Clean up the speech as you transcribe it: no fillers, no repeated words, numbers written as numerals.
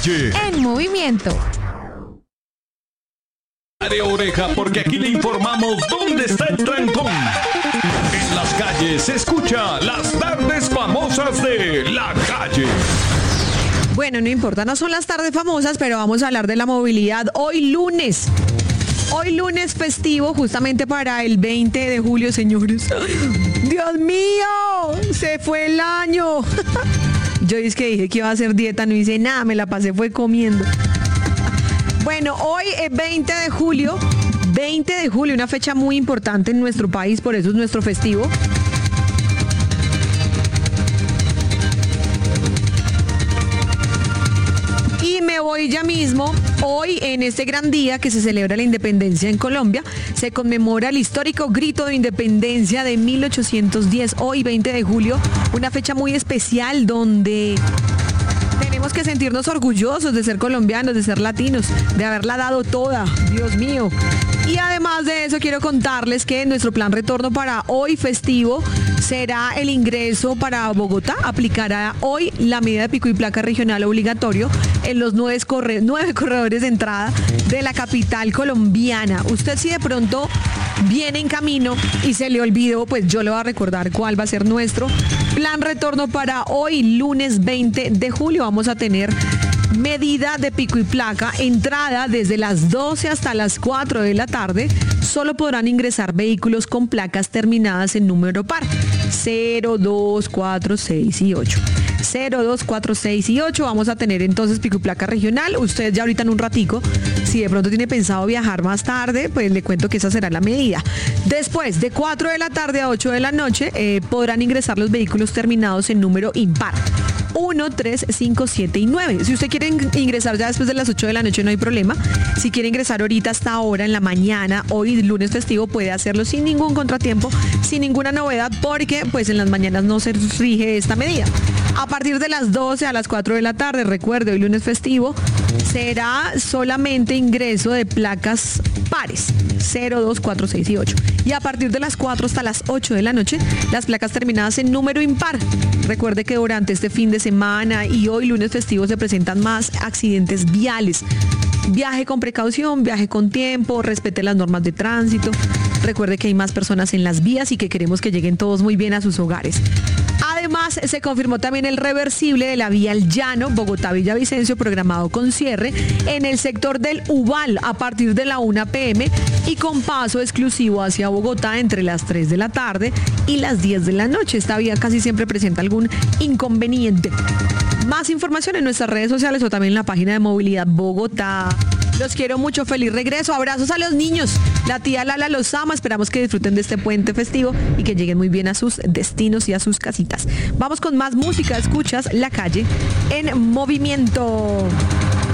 Calle en movimiento. De oreja, porque aquí le informamos dónde está el trancón. En las calles se escucha las tardes famosas de la calle. Bueno, no importa, no son las tardes famosas, pero vamos a hablar de la movilidad hoy lunes. Hoy lunes festivo, justamente para el 20 de julio, señores. ¡Dios mío! ¡Se fue el año! Yo dije que iba a hacer dieta, no hice nada, me la pasé fue comiendo. Bueno, hoy es 20 de julio, una fecha muy importante en nuestro país, por eso es nuestro festivo. Y me voy ya mismo. Hoy, en este gran día que se celebra la independencia en Colombia, se conmemora el histórico grito de independencia de 1810. Hoy, 20 de julio, una fecha muy especial donde tenemos que sentirnos orgullosos de ser colombianos, de ser latinos, de haberla dado toda. Dios mío. Y además de eso, quiero contarles que nuestro plan retorno para hoy festivo será el ingreso para Bogotá. Aplicará hoy la medida de pico y placa regional obligatorio en los 9 corredores de entrada de la capital colombiana. Usted, si de pronto viene en camino y se le olvidó, pues yo le voy a recordar cuál va a ser nuestro plan retorno para hoy, lunes 20 de julio. Vamos a tener medida de pico y placa, entrada desde las 12 hasta las 4 de la tarde. Solo podrán ingresar vehículos con placas terminadas en número par, 0, 2, 4, 6 y 8. 0, 2, 4, 6 y 8. Vamos a tener entonces pico y placa regional. Usted ya ahorita en un ratico, si de pronto tiene pensado viajar más tarde, pues le cuento que esa será la medida. Después, de 4 de la tarde a 8 de la noche, podrán ingresar los vehículos terminados en número impar. 1, 3, 5, 7 y 9. Si usted quiere ingresar ya después de las 8 de la noche, no hay problema. Si quiere ingresar ahorita hasta ahora en la mañana, hoy lunes festivo, puede hacerlo sin ningún contratiempo, sin ninguna novedad, porque pues en las mañanas no se rige esta medida. A partir de las 12 a las 4 de la tarde, recuerde, hoy lunes festivo, será solamente ingreso de placas pares, 0, 2, 4, 6 y 8. Y a partir de las 4 hasta las 8 de la noche, las placas terminadas en número impar. Recuerde que durante este fin de semana y hoy lunes festivo se presentan más accidentes viales. Viaje con precaución, viaje con tiempo, respete las normas de tránsito. Recuerde que hay más personas en las vías y que queremos que lleguen todos muy bien a sus hogares. Además, se confirmó también el reversible de la vía El Llano, Bogotá-Villavicencio, programado con cierre en el sector del Ubal a partir de la 1 p.m. y con paso exclusivo hacia Bogotá entre las 3 de la tarde y las 10 de la noche. Esta vía casi siempre presenta algún inconveniente. Más información en nuestras redes sociales o también en la página de Movilidad Bogotá. Los quiero mucho, feliz regreso, abrazos a los niños. La tía Lala los ama, esperamos que disfruten de este puente festivo y que lleguen muy bien a sus destinos y a sus casitas. Vamos con más música, escuchas La Calle en movimiento.